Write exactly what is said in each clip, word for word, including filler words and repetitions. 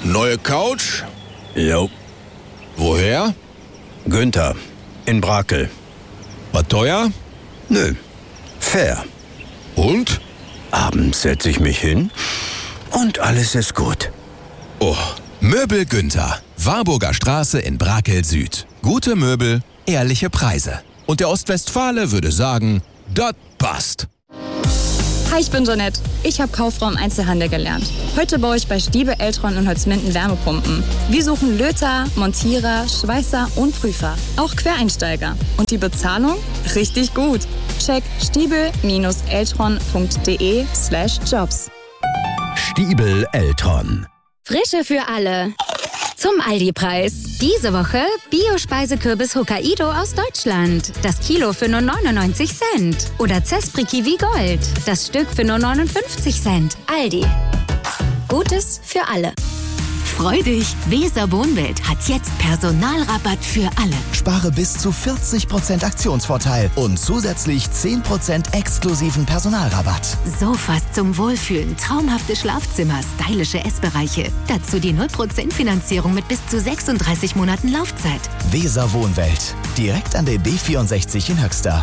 Neue Couch? Jo. Woher? Günther. In Brakel. War teuer? Nö. Fair. Und? Abends setze ich mich hin und alles ist gut. Oh. Möbel Günther. Warburger Straße in Brakel Süd. Gute Möbel, ehrliche Preise. Und der Ostwestfale würde sagen, das passt. Hi, ich bin Jeanette. Ich habe Kauffrau im Einzelhandel gelernt. Heute baue ich bei Stiebel, Eltron und Holzminden Wärmepumpen. Wir suchen Löter, Montierer, Schweißer und Prüfer. Auch Quereinsteiger. Und die Bezahlung? Richtig gut. Check stiebel-eltron.de slash jobs. Stiebel Eltron. Frische für alle. Zum Aldi-Preis. Diese Woche Bio-Speisekürbis Hokkaido aus Deutschland. Das Kilo für nur neunundneunzig Cent. Oder Zespri Kiwi Gold. Das Stück für nur neunundfünfzig Cent. Aldi. Gutes für alle. Freu dich! Weser Wohnwelt hat jetzt Personalrabatt für alle. Spare bis zu vierzig Prozent Aktionsvorteil und zusätzlich zehn Prozent exklusiven Personalrabatt. Sofas zum Wohlfühlen, traumhafte Schlafzimmer, stylische Essbereiche. Dazu die null Prozent Finanzierung mit bis zu sechsunddreißig Monaten Laufzeit. Weser Wohnwelt. Direkt an der B vierundsechzig in Höxter.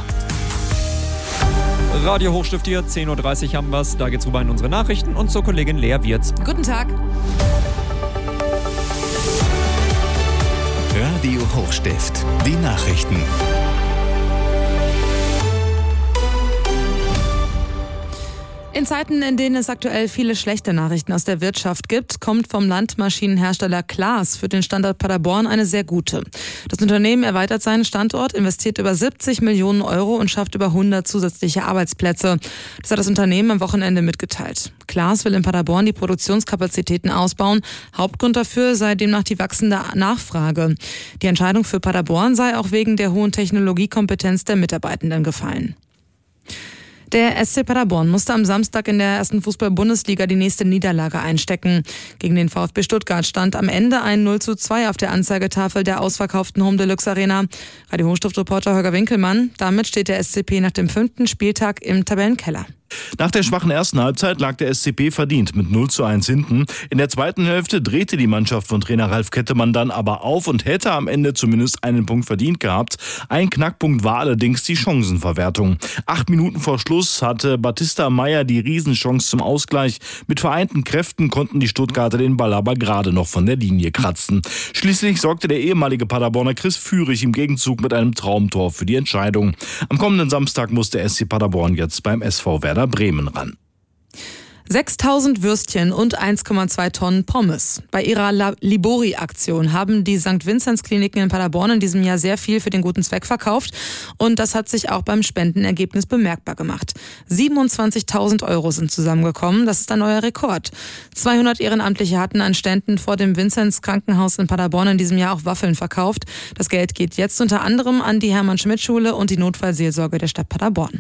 Radio Hochstift hier, zehn Uhr dreißig haben wir's. Da geht's rüber in unsere Nachrichten und zur Kollegin Lea Wirz. Guten Tag. Radio Hochstift. Die Nachrichten. In Zeiten, in denen es aktuell viele schlechte Nachrichten aus der Wirtschaft gibt, kommt vom Landmaschinenhersteller Klaas für den Standort Paderborn eine sehr gute. Das Unternehmen erweitert seinen Standort, investiert über siebzig Millionen Euro und schafft über hundert zusätzliche Arbeitsplätze. Das hat das Unternehmen am Wochenende mitgeteilt. Klaas will in Paderborn die Produktionskapazitäten ausbauen. Hauptgrund dafür sei demnach die wachsende Nachfrage. Die Entscheidung für Paderborn sei auch wegen der hohen Technologiekompetenz der Mitarbeitenden gefallen. Der S C Paderborn musste am Samstag in der ersten Fußball-Bundesliga die nächste Niederlage einstecken. Gegen den VfB Stuttgart stand am Ende ein null zu zwei auf der Anzeigetafel der ausverkauften Home Deluxe Arena. Radio Hochstift-Reporter Holger Winkelmann. Damit steht der S C P nach dem fünften Spieltag im Tabellenkeller. Nach der schwachen ersten Halbzeit lag der S C P verdient mit null zu eins hinten. In der zweiten Hälfte drehte die Mannschaft von Trainer Ralf Kettemann dann aber auf und hätte am Ende zumindest einen Punkt verdient gehabt. Ein Knackpunkt war allerdings die Chancenverwertung. Acht Minuten vor Schluss hatte Batista Meyer die Riesenchance zum Ausgleich. Mit vereinten Kräften konnten die Stuttgarter den Ball aber gerade noch von der Linie kratzen. Schließlich sorgte der ehemalige Paderborner Chris Führig im Gegenzug mit einem Traumtor für die Entscheidung. Am kommenden Samstag muss der S C Paderborn jetzt beim S V Werder Bremen ran. sechstausend Würstchen und eins Komma zwei Tonnen Pommes. Bei ihrer Libori-Aktion haben die Sankt Vinzenz-Kliniken in Paderborn in diesem Jahr sehr viel für den guten Zweck verkauft und das hat sich auch beim Spendenergebnis bemerkbar gemacht. siebenundzwanzigtausend Euro sind zusammengekommen, das ist ein neuer Rekord. zweihundert Ehrenamtliche hatten an Ständen vor dem Vinzenz-Krankenhaus in Paderborn in diesem Jahr auch Waffeln verkauft. Das Geld geht jetzt unter anderem an die Hermann-Schmidt-Schule und die Notfallseelsorge der Stadt Paderborn.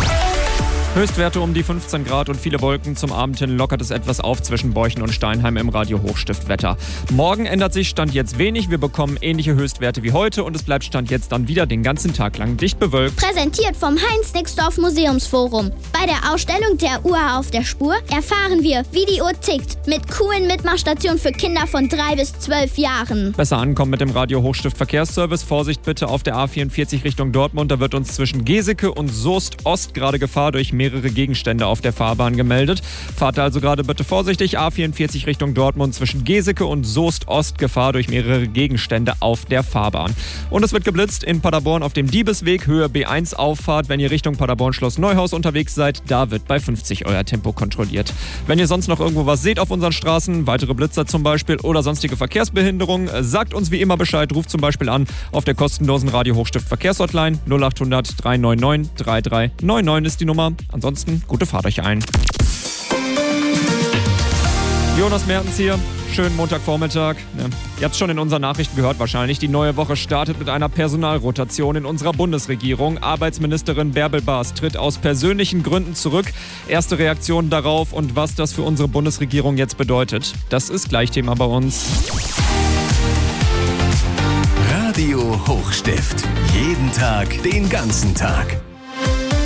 Höchstwerte um die fünfzehn Grad und viele Wolken. Zum Abend hin lockert es etwas auf zwischen Beuchen und Steinheim im Radio Hochstift Wetter. Morgen ändert sich Stand jetzt wenig. Wir bekommen ähnliche Höchstwerte wie heute und es bleibt Stand jetzt dann wieder den ganzen Tag lang dicht bewölkt. Präsentiert vom Heinz-Nixdorf Museumsforum. Bei der Ausstellung Der Uhr auf der Spur erfahren wir, wie die Uhr tickt. Mit coolen Mitmachstationen für Kinder von drei bis zwölf Jahren. Besser ankommen mit dem Radio Hochstift Verkehrsservice. Vorsicht bitte auf der A vierundvierzig Richtung Dortmund. Da wird uns zwischen Geseke und Soest Ost gerade Gefahr durch mehrere Gegenstände auf der Fahrbahn gemeldet. Fahrt also gerade bitte vorsichtig. A vierundvierzig Richtung Dortmund zwischen Geseke und Soest Ost. Gefahr durch mehrere Gegenstände auf der Fahrbahn. Und es wird geblitzt in Paderborn auf dem Diebesweg, Höhe B eins Auffahrt. Wenn ihr Richtung Paderborn Schloss Neuhaus unterwegs seid, da wird bei fünfzig euer Tempo kontrolliert. Wenn ihr sonst noch irgendwo was seht auf unseren Straßen, weitere Blitzer zum Beispiel oder sonstige Verkehrsbehinderungen, sagt uns wie immer Bescheid. Ruft zum Beispiel an auf der kostenlosen Radio Hochstift Verkehrshotline null acht hundert drei neun neun drei drei neun neun ist die Nummer. Ansonsten gute Fahrt euch ein. Jonas Mertens hier. Schönen Montagvormittag. Ja, ihr habt es schon in unseren Nachrichten gehört wahrscheinlich. Die neue Woche startet mit einer Personalrotation in unserer Bundesregierung. Arbeitsministerin Bärbel Baas tritt aus persönlichen Gründen zurück. Erste Reaktionen darauf und was das für unsere Bundesregierung jetzt bedeutet. Das ist gleich Thema bei uns. Radio Hochstift. Jeden Tag, den ganzen Tag.